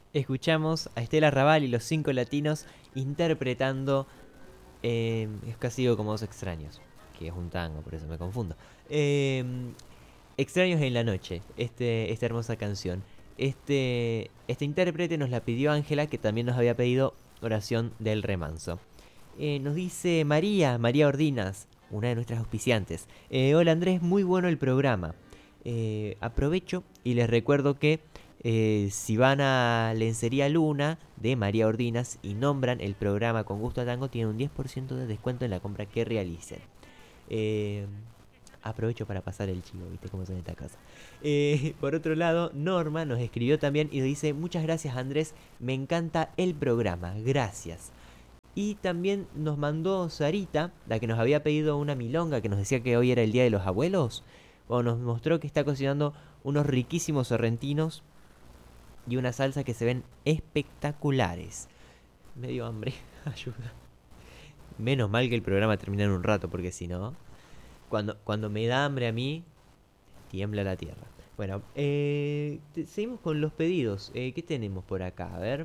Escuchamos a Estela Raval y los Cinco Latinos interpretando es casi digo como dos extraños, que es un tango, por eso me confundo. Eh, Extraños en la noche, esta hermosa canción. Este intérprete nos la pidió Ángela, que también nos había pedido Oración del Remanso. Nos dice María Ordinas, una de nuestras auspiciantes. Hola Andrés, muy bueno el programa. Aprovecho y les recuerdo que si van a Lencería Luna de María Ordinas y nombran el programa con gusto a tango, tienen un 10% de descuento en la compra que realicen. Eh, Aprovecho para pasar el chivo, viste cómo son esta casa. Por otro lado, Norma nos escribió también y nos dice: Muchas gracias Andrés, me encanta el programa, gracias. Y también nos mandó Sarita, la que nos había pedido una milonga, que nos decía que hoy era el Día de los Abuelos. Bueno, nos mostró que está cocinando unos riquísimos sorrentinos y una salsa que se ven espectaculares. Me dio hambre, ayuda. Menos mal que el programa termina en un rato, porque si no, cuando me da hambre a mí, tiembla la tierra. Bueno, seguimos con los pedidos. ¿Qué tenemos por acá? A ver.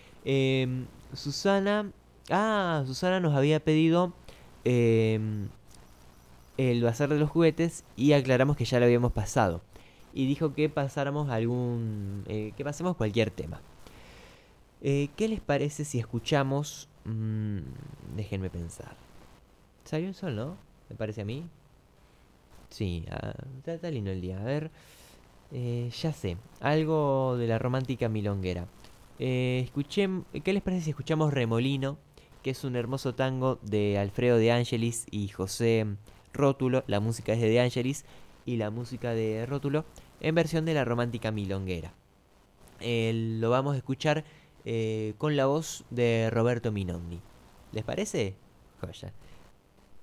Susana. Ah, Susana nos había pedido em, el bazar de los juguetes y aclaramos que ya lo habíamos pasado. Y dijo que pasáramos que pasemos cualquier tema. ¿Qué les parece si escuchamos? Déjenme pensar. ¿Salió el sol, no? ¿Me parece a mí? Sí, está lindo el día. A ver, ya sé. Algo de la romántica milonguera. ¿Qué les parece si escuchamos Remolino? Que es un hermoso tango de Alfredo de Angelis y José Rótulo. La música es de Angelis y la música de Rótulo en versión de la romántica milonguera. Lo vamos a escuchar con la voz de Roberto Minondi. ¿Les parece? Joya.